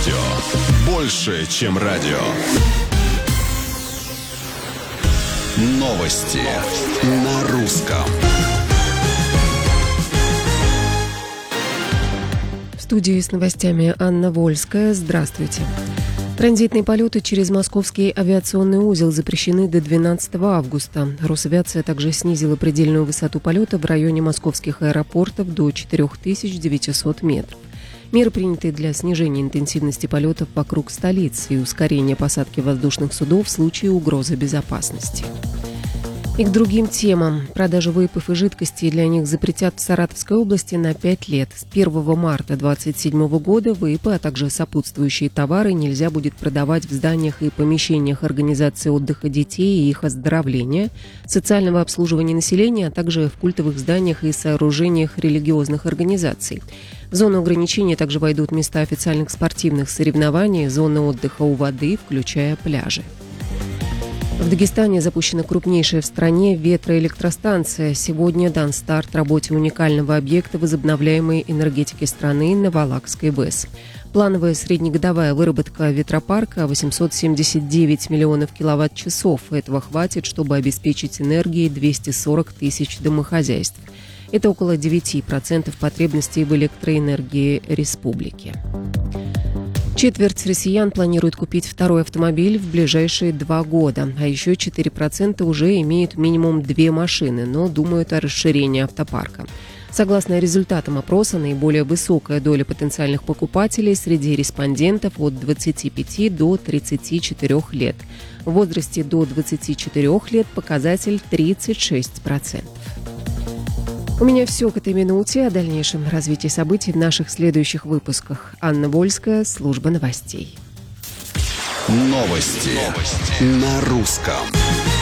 Радио. Больше, чем радио. Новости на русском. В студии с новостями Анна Вольская. Здравствуйте. Транзитные полеты через московский авиационный узел запрещены до 12 августа. Росавиация также снизила предельную высоту полета в районе московских аэропортов до 4900 метров. Меры приняты для снижения интенсивности полетов вокруг столицы и ускорения посадки воздушных судов в случае угрозы безопасности. И к другим темам. Продажу вейпов и жидкостей для них запретят в Саратовской области на 5 лет. С 1 марта 2027 года вейпы, а также сопутствующие товары нельзя будет продавать в зданиях и помещениях организации отдыха детей и их оздоровления, социального обслуживания населения, а также в культовых зданиях и сооружениях религиозных организаций. В зону ограничения также войдут места официальных спортивных соревнований, зоны отдыха у воды, включая пляжи. В Дагестане запущена крупнейшая в стране ветроэлектростанция. Сегодня дан старт работе уникального объекта возобновляемой энергетики страны Наволакской ВЭС. Плановая среднегодовая выработка ветропарка 879 миллионов киловатт-часов. Этого хватит, чтобы обеспечить энергией 240 тысяч домохозяйств. Это около 9% потребностей в электроэнергии республики. Четверть россиян планирует купить второй автомобиль в ближайшие 2 года, а еще 4% уже имеют минимум 2 машины, но думают о расширении автопарка. Согласно результатам опроса, наиболее высокая доля потенциальных покупателей среди респондентов от 25 до 34 лет. В возрасте до 24 лет показатель 36%. У меня все к этой минуте. О дальнейшем развитии событий в наших следующих выпусках. Анна Вольская, служба новостей. Новости на русском.